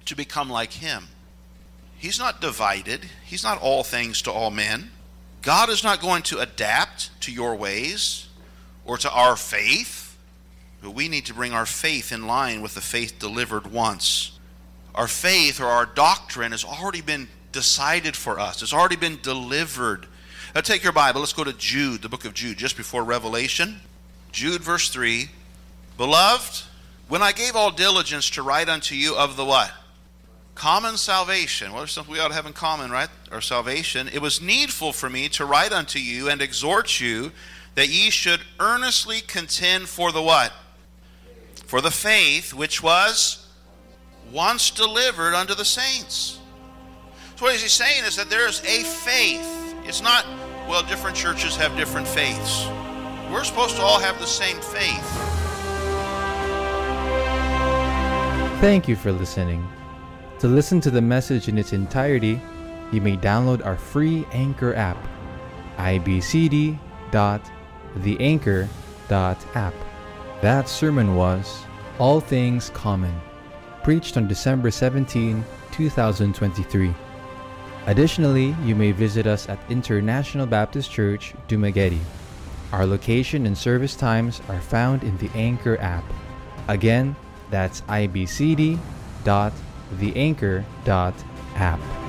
to become like him. He's not divided. He's not all things to all men. God is not going to adapt to your ways or to our faith, but we need to bring our faith in line with the faith delivered once. Our faith or our doctrine has already been decided for us. It's already been delivered. Now take your Bible. Let's go to Jude, the book of Jude, just before Revelation. Jude, verse 3. Beloved, when I gave all diligence to write unto you of the what? Common salvation. Well, there's something we ought to have in common, right? Our salvation. It was needful for me to write unto you and exhort you that ye should earnestly contend for the what? For the faith which was once delivered unto the saints. So what he's saying is that there is a faith. It's not, well, different churches have different faiths. We're supposed to all have the same faith. Thank you for listening. To listen to the message in its entirety, you may download our free Anchor app, ibcd.theanchor.app. That sermon was All Things Common, preached on December 17, 2023. Additionally, you may visit us at International Baptist Church, Dumaguete. Our location and service times are found in the Anchor app. Again, that's ibcd.theanchor.app.